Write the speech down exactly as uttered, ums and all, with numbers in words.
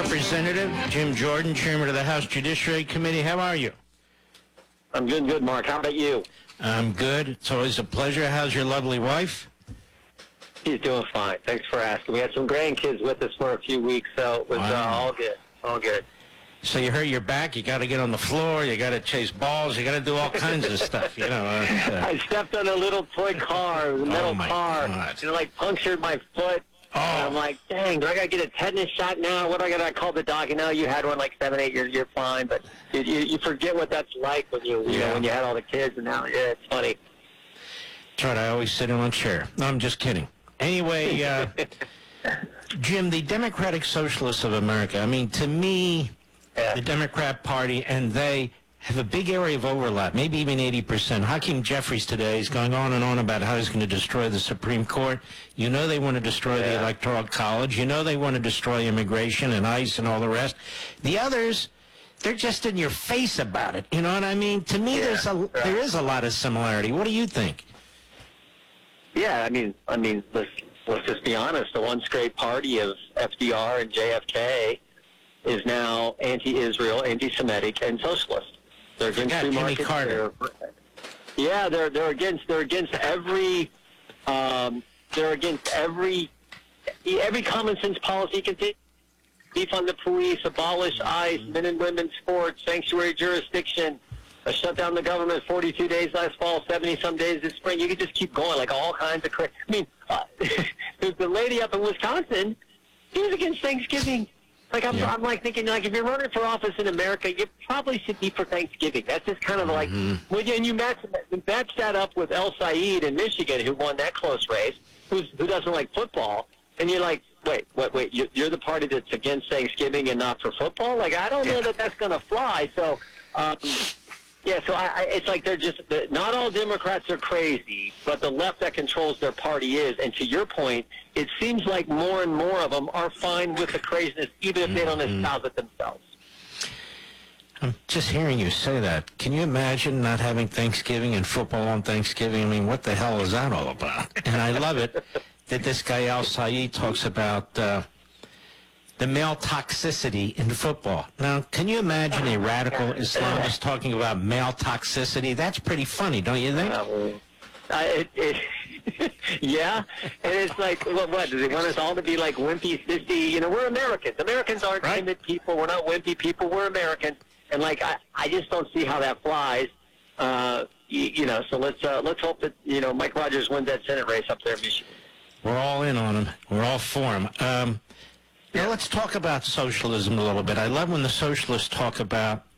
Representative Jim Jordan, Chairman of the House Judiciary Committee. How are you? I'm good, good, Mark. How about you? I'm good. It's always a pleasure. How's your lovely wife? She's doing fine. Thanks for asking. We had some grandkids with us for a few weeks, so it was Wow. uh, all good. All good. So you hurt your back, you got to get on the floor, you got to chase balls, you got to do all kinds of stuff, you know. Uh, uh, I stepped on a little toy car, a metal Oh, my car, God. and it, like, punctured my foot. Oh. And I'm like, dang, do I got to get a tetanus shot now? What do I got to call the doc? You know, you had one like seven, eight years, you're fine. But you, you, you forget what that's like when you, you Yeah. know, when you had all the kids, and now, yeah, it's funny. That's right, I always sit in a chair. No, I'm just kidding. Anyway, uh, Jim, the Democratic Socialists of America, I mean, to me, Yeah. the Democrat Party and they have a big area of overlap, maybe even eighty percent. Hakeem Jeffries today is going on and on about how he's going to destroy the Supreme Court. You know they want to destroy Yeah. the Electoral College. You know they want to destroy immigration and ICE and all the rest. The others, they're just in your face about it. You know what I mean? To me, Yeah, there's a, right. there is a lot of similarity. What do you think? Yeah, I mean, I mean, let's let's just be honest. The once great party of F D R and J F K is now anti-Israel, anti-Semitic, and socialist. They're against Yeah, free Jimmy markets. Carter. They're, yeah, they're they're against they're against every um, they're against every every common sense policy you can think. Defund the police, abolish ICE, men and women's sports, sanctuary jurisdiction. Uh, shut down the government forty-two days last fall, seventy-some days this spring. You could just keep going, like all kinds of crazy. I mean, uh, the, the lady up in Wisconsin, she was against Thanksgiving. Like, I'm, Yeah. I'm like thinking, like, if you're running for office in America, you probably should be for Thanksgiving. That's just kind of like, when you, and you match, match that up with El Said in Michigan, who won that close race, who's, who doesn't like football, and you're like, wait, wait, wait, you, you're the party that's against Thanksgiving and not for football? Like, I don't know that that's going to fly. So, um, yeah, so I, I, it's like they're just, the, not all Democrats are crazy, but the left that controls their party is. And to your point, it seems like more and more of them are fine with the craziness, even if they don't espouse it themselves. I'm just hearing you say that. Can you imagine not having Thanksgiving and football on Thanksgiving? I mean, what the hell is that all about? And I love it that this guy Al Said talks about uh, the male toxicity in football. Now, can you imagine a radical Islamist talking about male toxicity? That's pretty funny, don't you think? Uh, uh, it, it, yeah, and it's like, what, what, do they want us all to be like wimpy, sissy? You know, we're Americans. Americans aren't Right. timid people. We're not wimpy people. We're Americans. And, like, I, I just don't see how that flies. Uh, you, you know, so let's uh, let's hope that, you know, Mike Rogers wins that Senate race up there in Michigan. We're all in on him. We're all for him. Um, now let's talk about socialism a little bit. I love when the socialists talk about